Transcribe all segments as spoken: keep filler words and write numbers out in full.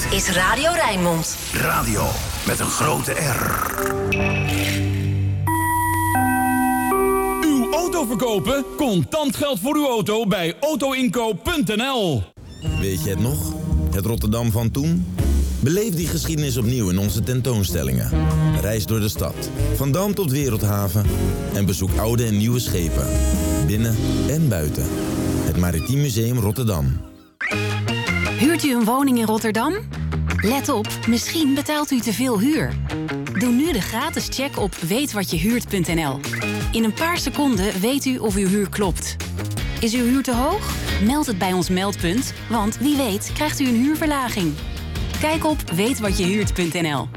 is Radio Rijnmond. Radio met een grote R. Uw auto verkopen? Contant geld voor uw auto bij autoinkoop punt n l. Weet je het nog? Het Rotterdam van toen? Beleef die geschiedenis opnieuw in onze tentoonstellingen. Reis door de stad, van Dam tot Wereldhaven. En bezoek oude en nieuwe schepen. Binnen en buiten. Het Maritiem Museum Rotterdam. Huurt u een woning in Rotterdam? Let op, misschien betaalt u te veel huur. Doe nu de gratis check op weet wat je huurt punt n l. In een paar seconden weet u of uw huur klopt. Is uw huur te hoog? Meld het bij ons meldpunt, want wie weet krijgt u een huurverlaging. Kijk op weet wat je huurt punt n l.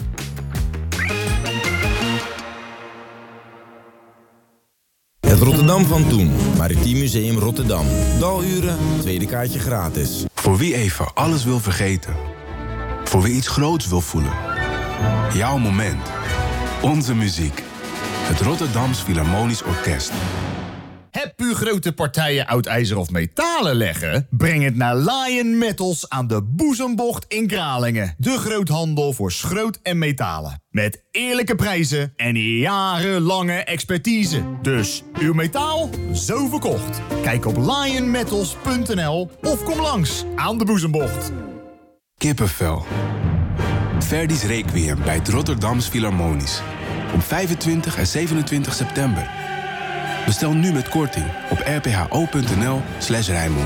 Het Rotterdam van toen. Maritiem Museum Rotterdam. Daluren, tweede kaartje gratis. Voor wie even alles wil vergeten. Voor wie iets groots wil voelen. Jouw moment. Onze muziek. Het Rotterdams Philharmonisch Orkest. Heb u grote partijen oud ijzer of metalen leggen? Breng het naar Lion Metals aan de Boezembocht in Kralingen. De groothandel voor schroot en metalen. Met eerlijke prijzen en jarenlange expertise. Dus uw metaal, zo verkocht. Kijk op lion metals punt n l of kom langs aan de Boezembocht. Kippenvel. Verdi's Requiem bij het Rotterdams Philharmonisch. Op vijfentwintig en zevenentwintig september. Bestel nu met korting op r p h o punt n l slash Rijnmond.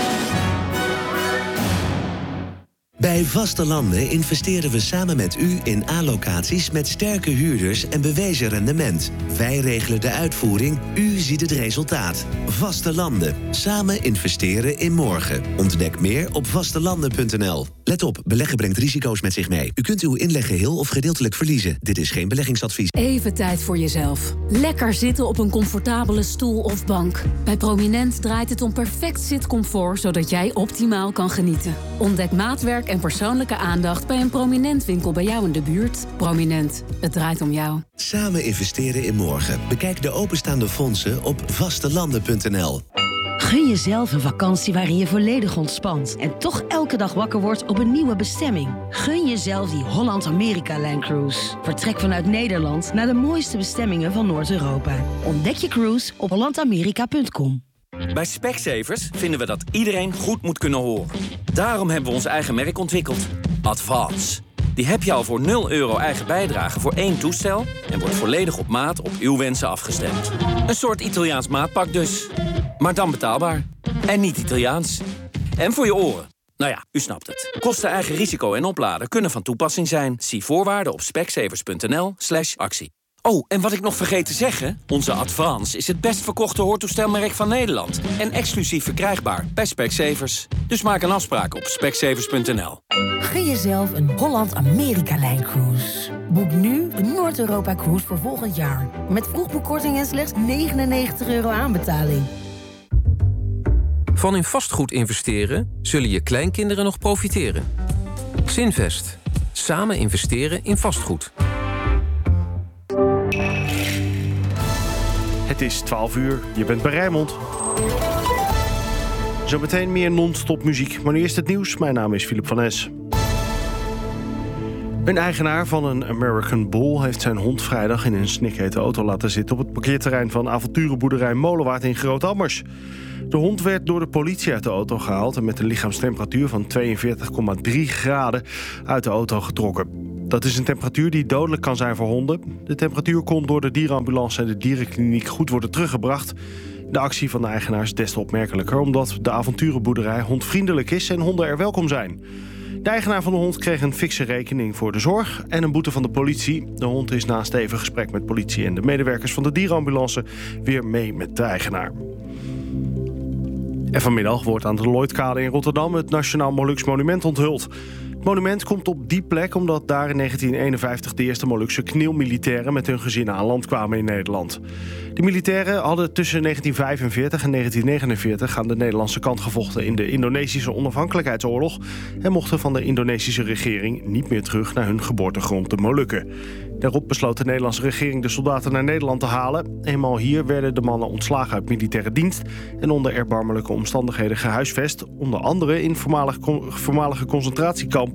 Bij Vaste Landen investeren we samen met u in A-locaties met sterke huurders en bewezen rendement. Wij regelen de uitvoering, u ziet het resultaat. Vaste Landen. Samen investeren in morgen. Ontdek meer op vastelanden punt n l. Let op, beleggen brengt risico's met zich mee. U kunt uw inleg geheel of gedeeltelijk verliezen. Dit is geen beleggingsadvies. Even tijd voor jezelf. Lekker zitten op een comfortabele stoel of bank. Bij Prominent draait het om perfect zitcomfort, zodat jij optimaal kan genieten. Ontdek maatwerk en persoonlijke aandacht bij een Prominent winkel bij jou in de buurt. Prominent, het draait om jou. Samen investeren in morgen. Bekijk de openstaande fondsen op vastelanden punt n l. Gun jezelf een vakantie waarin je volledig ontspant en toch elke dag wakker wordt op een nieuwe bestemming. Gun jezelf die Holland-Amerika-lijncruise. Vertrek vanuit Nederland naar de mooiste bestemmingen van Noord-Europa. Ontdek je cruise op holland amerika punt com. Bij Specsavers vinden we dat iedereen goed moet kunnen horen. Daarom hebben we ons eigen merk ontwikkeld. Advance. Die heb je al voor nul euro eigen bijdrage voor één toestel en wordt volledig op maat op uw wensen afgestemd. Een soort Italiaans maatpak dus. Maar dan betaalbaar. En niet Italiaans. En voor je oren. Nou ja, u snapt het. Kosten, eigen risico en opladen kunnen van toepassing zijn. Zie voorwaarden op specsavers punt n l slash actie. Oh, en wat ik nog vergeet te zeggen. Onze Advance is het best verkochte hoortoestelmerk van Nederland. En exclusief verkrijgbaar bij Specsavers. Dus maak een afspraak op specsavers punt n l. Gun jezelf een Holland-Amerika-lijncruise. Boek nu een Noord-Europa-cruise voor volgend jaar. Met vroegboekkorting en slechts negenennegentig euro aanbetaling. Van in vastgoed investeren zullen je kleinkinderen nog profiteren. Zinvest. Samen investeren in vastgoed. Het is twaalf uur, je bent bij Rijnmond. Zometeen meer non-stop muziek, maar nu eerst het nieuws. Mijn naam is Philip van Es. Een eigenaar van een American Bull heeft zijn hond vrijdag in een snikhete auto laten zitten op het parkeerterrein van avonturenboerderij Molenwaard in Groot-Ammers. De hond werd door de politie uit de auto gehaald en met een lichaamstemperatuur van tweeënveertig komma drie graden uit de auto getrokken. Dat is een temperatuur die dodelijk kan zijn voor honden. De temperatuur kon door de dierenambulance en de dierenkliniek goed worden teruggebracht. De actie van de eigenaar is des te opmerkelijker omdat de avonturenboerderij hondvriendelijk is en honden er welkom zijn. De eigenaar van de hond kreeg een fikse rekening voor de zorg en een boete van de politie. De hond is na een stevig gesprek met politie en de medewerkers van de dierenambulance weer mee met de eigenaar. En vanmiddag wordt aan de Lloydkade in Rotterdam het Nationaal Molukse Monument onthuld. Het monument komt op die plek omdat daar in negentien eenenvijftig de eerste Molukse kneelmilitairen met hun gezinnen aan land kwamen in Nederland. De militairen hadden tussen negentien vijfenveertig en negentien negenenveertig aan de Nederlandse kant gevochten in de Indonesische onafhankelijkheidsoorlog en mochten van de Indonesische regering niet meer terug naar hun geboortegrond de Molukken. Daarop besloot de Nederlandse regering de soldaten naar Nederland te halen. Eenmaal hier werden de mannen ontslagen uit militaire dienst en onder erbarmelijke omstandigheden gehuisvest, onder andere in voormalige, voormalige concentratiekampen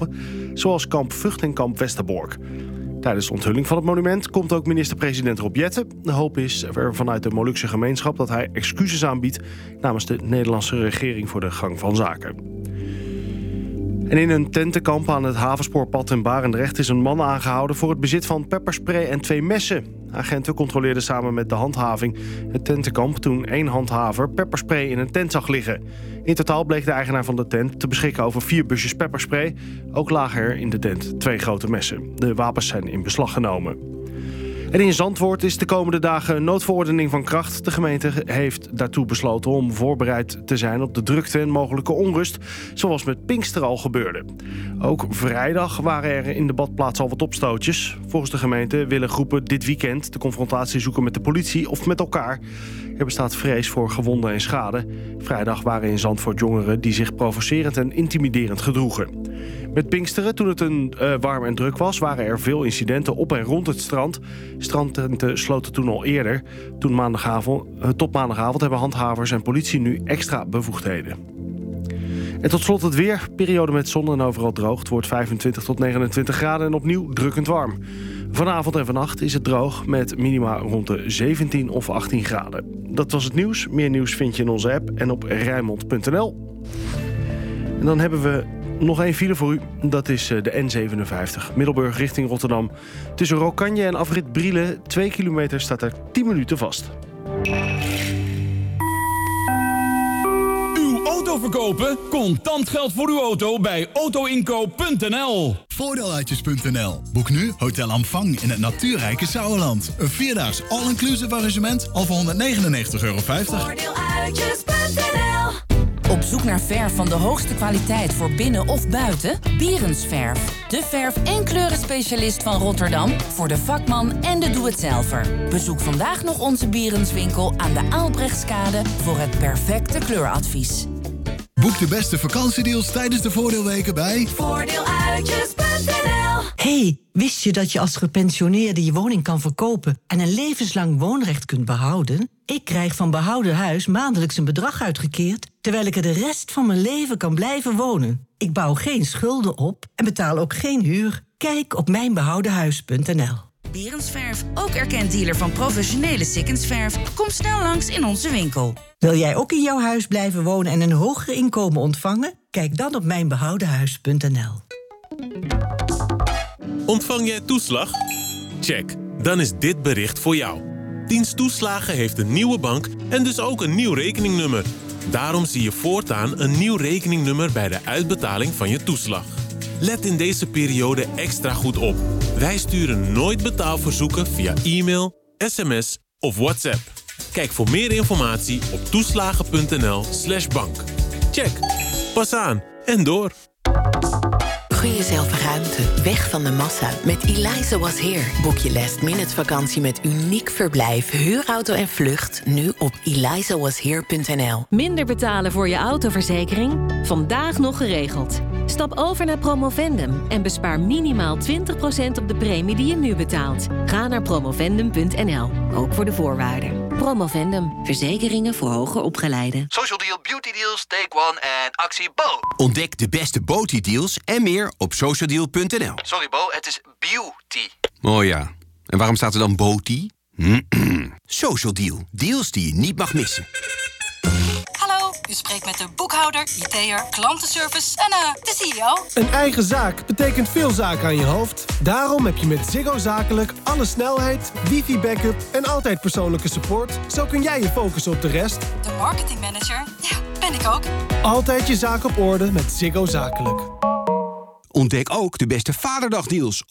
open, zoals kamp Vught en kamp Westerbork. Tijdens de onthulling van het monument komt ook minister-president Rob Jetten. De hoop is er vanuit de Molukse gemeenschap dat hij excuses aanbiedt namens de Nederlandse regering voor de gang van zaken. En in een tentenkamp aan het Havenspoorpad in Barendrecht is een man aangehouden voor het bezit van pepperspray en twee messen. Agenten controleerden samen met de handhaving het tentenkamp toen één handhaver pepperspray in een tent zag liggen. In totaal bleek de eigenaar van de tent te beschikken over vier busjes pepperspray. Ook lagen er in de tent twee grote messen. De wapens zijn in beslag genomen. En in Zandvoort is de komende dagen een noodverordening van kracht. De gemeente heeft daartoe besloten om voorbereid te zijn op de drukte en mogelijke onrust, zoals met Pinkster al gebeurde. Ook vrijdag waren er in de badplaats al wat opstootjes. Volgens de gemeente willen groepen dit weekend de confrontatie zoeken met de politie of met elkaar. Er bestaat vrees voor gewonden en schade. Vrijdag waren in Zandvoort jongeren die zich provocerend en intimiderend gedroegen. Met Pinksteren, toen het een uh, warm en druk was, waren er veel incidenten op en rond het strand. Strandtenten sloten toen al eerder. Toen maandagavond, uh, tot maandagavond hebben handhavers en politie nu extra bevoegdheden. En tot slot het weer. Periode met zon en overal droog. Het wordt vijfentwintig tot negenentwintig graden en opnieuw drukkend warm. Vanavond en vannacht is het droog met minima rond de zeventien of achttien graden. Dat was het nieuws. Meer nieuws vind je in onze app en op rijnmond punt n l. En dan hebben we nog één file voor u. Dat is de N zevenenvijftig. Middelburg richting Rotterdam. Tussen Rokanje en afrit Brielen, twee kilometer, staat er tien minuten vast. Uw auto verkopen? Contant geld voor uw auto bij auto inkoop punt n l. Voordeeluitjes punt n l. Boek nu Hotel Amfang in het natuurrijke Sauerland. Een vierdaags all-inclusive arrangement al voor honderdnegenennegentig euro vijftig. Voordeeluitjes punt n l. Op zoek naar verf van de hoogste kwaliteit voor binnen of buiten? Bierensverf. De verf- en kleurenspecialist van Rotterdam voor de vakman en de doe-het-zelver. Bezoek vandaag nog onze Bierenswinkel aan de Aalbrechtskade voor het perfecte kleuradvies. Boek de beste vakantiedeals tijdens de voordeelweken bij Voordeeluitjes punt n l. Hey, wist je dat je als gepensioneerde je woning kan verkopen en een levenslang woonrecht kunt behouden? Ik krijg van Behouden Huis maandelijks een bedrag uitgekeerd, terwijl ik er de rest van mijn leven kan blijven wonen. Ik bouw geen schulden op en betaal ook geen huur. Kijk op mijn behouden huis punt n l. Bierensverf, ook erkend dealer van professionele Sikkensverf. Kom snel langs in onze winkel. Wil jij ook in jouw huis blijven wonen en een hoger inkomen ontvangen? Kijk dan op mijn behouden huis punt n l. Ontvang jij toeslag? Check, dan is dit bericht voor jou. Dienst Toeslagen heeft een nieuwe bank en dus ook een nieuw rekeningnummer. Daarom zie je voortaan een nieuw rekeningnummer bij de uitbetaling van je toeslag. Let in deze periode extra goed op. Wij sturen nooit betaalverzoeken via e-mail, sms of WhatsApp. Kijk voor meer informatie op toeslagen punt n l slash bank. Check, pas aan en door. Gun jezelf ruimte, weg van de massa. Met Eliza Was Here boek je last minute vakantie met uniek verblijf, huurauto en vlucht nu op eliza was here punt n l. Minder betalen voor je autoverzekering? Vandaag nog geregeld. Stap over naar Promovendum en bespaar minimaal twintig procent op de premie die je nu betaalt. Ga naar promovendum punt n l, ook voor de voorwaarden. Promovendum, verzekeringen voor hoger opgeleiden. Social Deal, Beauty Deals, Take One en actie Bo. Ontdek de beste Beauty deals en meer op social deal punt n l. Sorry Bo, het is beauty. Oh ja, en waarom staat er dan Beauty? Social Deal, deals die je niet mag missen. Hallo, u spreekt met de boekhouder, I T'er, klantenservice en uh, de C E O. Een eigen zaak betekent veel zaken aan je hoofd. Daarom heb je met Ziggo Zakelijk alle snelheid, wifi-backup en altijd persoonlijke support. Zo kun jij je focussen op de rest. De marketingmanager, ja, ben ik ook. Altijd je zaak op orde met Ziggo Zakelijk. Ontdek ook de beste Vaderdagdeals